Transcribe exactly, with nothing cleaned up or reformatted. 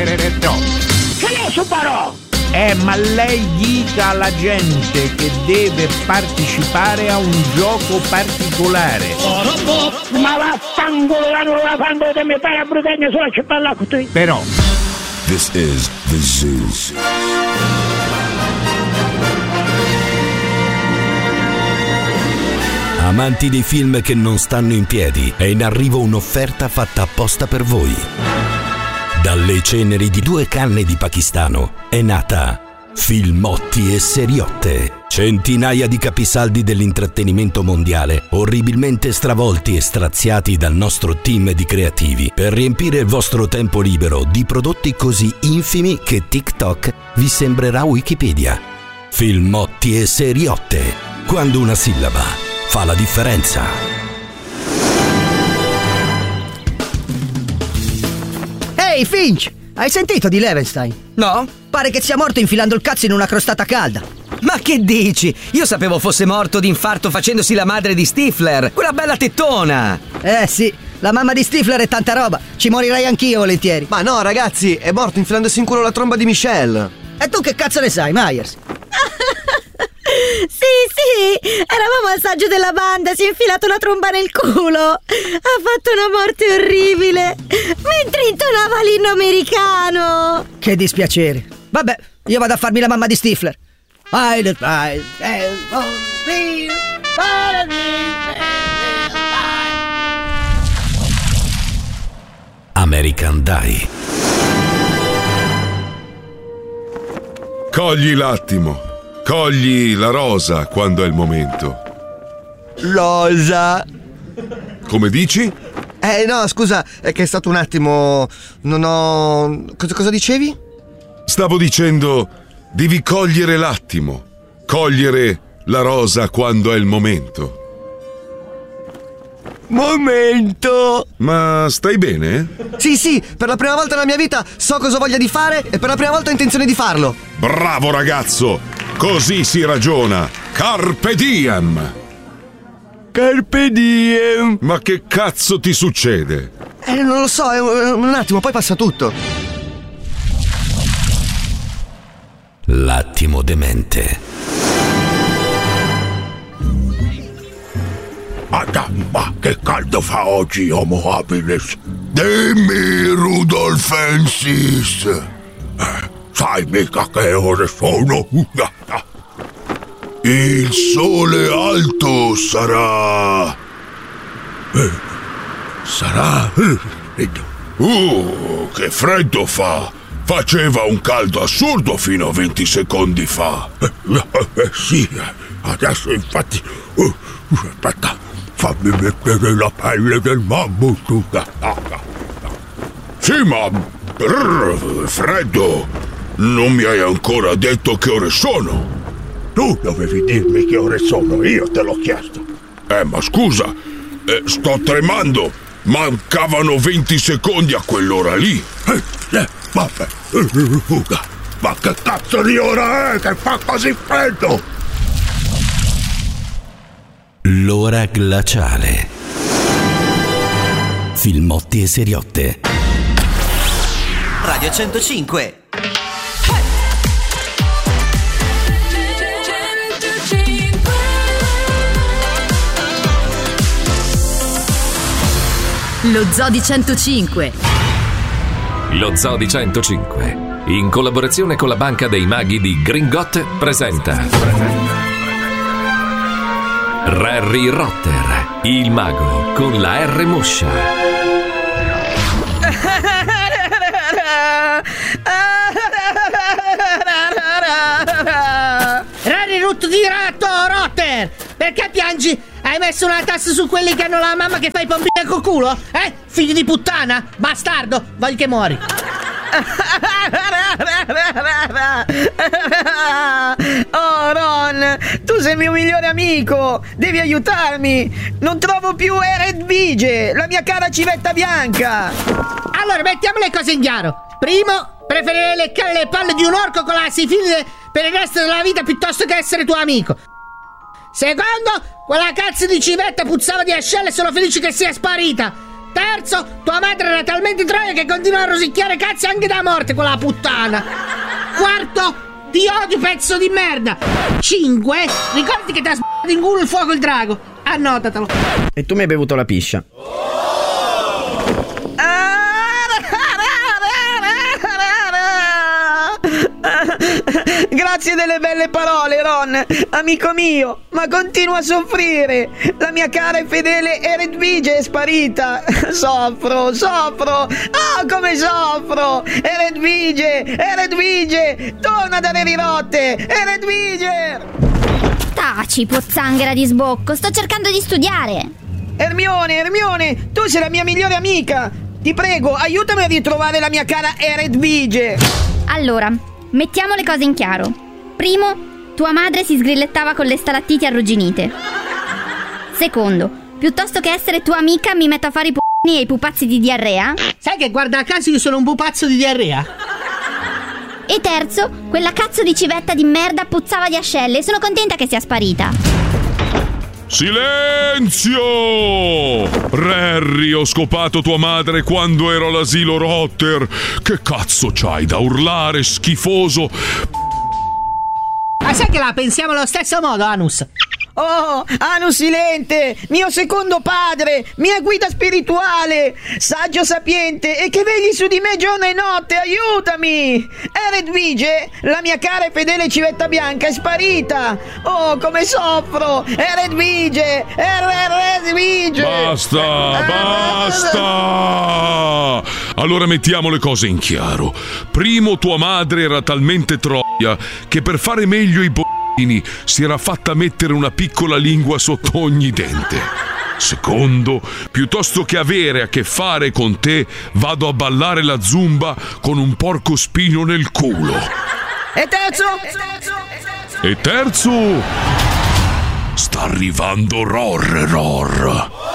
Che ne so parò? Eh, ma lei dica alla gente che deve partecipare a un gioco particolare. Ma vaffanculo, la non la fanno di me fare a brutenne solo ci parla con te. Però This is the Zoo. Amanti dei film che non stanno in piedi, è in arrivo un'offerta fatta apposta per voi. Dalle ceneri di due canne di pakistano è nata Filmotti e Seriotte. Centinaia di capisaldi dell'intrattenimento mondiale, orribilmente stravolti e straziati dal nostro team di creativi per riempire il vostro tempo libero di prodotti così infimi che TikTok vi sembrerà Wikipedia. Filmotti e Seriotte. Quando una sillaba fa la differenza. Ehi Finch, hai sentito di Levenstein? No? Pare che sia morto infilando il cazzo in una crostata calda. Ma che dici? Io sapevo fosse morto di infarto facendosi la madre di Stifler, quella bella tettona. Eh sì, la mamma di Stifler è tanta roba. Ci morirei anch'io volentieri. Ma no ragazzi, è morto infilandosi in culo la tromba di Michelle. E tu che cazzo ne sai, Myers? Sì, sì, eravamo al saggio della banda, si è infilato la tromba nel culo. Ha fatto una morte orribile mentre intonava l'inno americano. Che dispiacere. Vabbè, io vado a farmi la mamma di Stifler. American Dai. Cogli l'attimo, cogli la rosa quando è il momento. Rosa. Come dici? Eh no, scusa, è che è stato un attimo. Non ho. Cosa, cosa dicevi? Stavo dicendo, devi cogliere l'attimo, cogliere la rosa quando è il momento. Momento! Ma stai bene? Sì, sì, per la prima volta nella mia vita so cosa ho voglia di fare e per la prima volta ho intenzione di farlo. Bravo ragazzo! Così si ragiona! Carpe diem! Carpe diem! Ma che cazzo ti succede? Eh, non lo so, è un, un attimo, poi passa tutto. L'attimo demente. Ma che caldo fa oggi, Homo habilis? Dimmi, Rudolf Fensis. Eh, sai mica che ore sono? Il sole alto sarà... Eh, sarà... Uh, che freddo fa! Faceva un caldo assurdo fino a venti secondi fa. Eh, eh, sì, adesso infatti... Uh, aspetta... Fammi mettere la pelle del mammut. Sì, ma... Brr, freddo. Non mi hai ancora detto che ore sono. Tu dovevi dirmi che ore sono, io te l'ho chiesto. Eh, ma scusa, eh, sto tremando. Mancavano venti secondi a quell'ora lì. Eh, eh, vabbè. Ma che cazzo di ora è che fa così freddo? L'ora glaciale. Filmotti e Seriotte. Radio centocinque. Lo Zoo di centocinque. Lo Zoo di centocinque, in collaborazione con la Banca dei Maghi di Gringot, presenta Harry Rotter, il mago con la R moscia. Harry Rut di ratto, Rotter! Perché piangi? Hai messo una tassa su quelli che hanno la mamma che fa i pompini col culo? Eh? Figlio di puttana? Bastardo! Voglio che muori! Oh Ron, tu sei il mio migliore amico, devi aiutarmi. Non trovo più Ered Vige, la mia cara civetta bianca. Allora mettiamo le cose in chiaro. Primo, preferirei leccare le palle di un orco con la sifilide per il resto della vita piuttosto che essere tuo amico. Secondo, quella cazzo di civetta puzzava di ascelle e sono felice che sia sparita. Terzo, tua madre era talmente troia che continua a rosicchiare cazzi anche da morte, quella puttana. Quarto, ti odio, pezzo di merda. Cinque, ricordati che ti ha sbagliato in culo il fuoco il drago. Annotatelo. E tu mi hai bevuto la piscia. Grazie delle belle parole, Ron, amico mio, ma continuo a soffrire. La mia cara e fedele Eredvige è sparita. Soffro, soffro. Oh, come soffro. Eredvige, Eredvige, torna dalle rirotte. Eredvige. Taci, pozzanghera di sbocco, sto cercando di studiare. Ermione, Ermione, tu sei la mia migliore amica. Ti prego, aiutami a ritrovare la mia cara Eredvige. Allora, mettiamo le cose in chiaro. Primo, tua madre si sgrillettava con le stalattiti arrugginite. Secondo, piuttosto che essere tua amica mi metto a fare i p***ni e i pupazzi di diarrea. Sai che guarda caso io sono un pupazzo di diarrea? E terzo, quella cazzo di civetta di merda puzzava di ascelle e sono contenta che sia sparita. Silenzio! Rarry, ho scopato tua madre quando ero all'asilo Rotter. Che cazzo c'hai da urlare, schifoso? Ma sai che la pensiamo allo stesso modo, Anus? Oh, Anus Silente, mio secondo padre, mia guida spirituale, saggio sapiente e che vegli su di me giorno e notte, aiutami! Eredvige, la mia cara e fedele civetta bianca, è sparita! Oh, come soffro! Eredvige! Eredvige! Basta, basta! Allora mettiamo le cose in chiaro. Primo, tua madre era talmente troia che per fare meglio i si era fatta mettere una piccola lingua sotto ogni dente. Secondo, piuttosto che avere a che fare con te, vado a ballare la zumba con un porco spino nel culo. E terzo? E terzo? Sta arrivando Ror Ror.